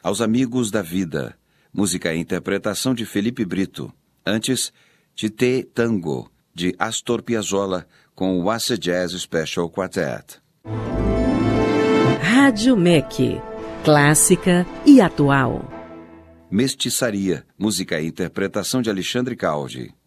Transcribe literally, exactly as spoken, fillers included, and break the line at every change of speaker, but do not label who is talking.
Aos Amigos da Vida, música e interpretação de Felipe Brito. Antes, Tite Tango, de Astor Piazzolla, com o Acid Jazz Special Quartet.
Rádio M E C, clássica e atual.
Mestiçaria, música e interpretação de Alexandre Caldi.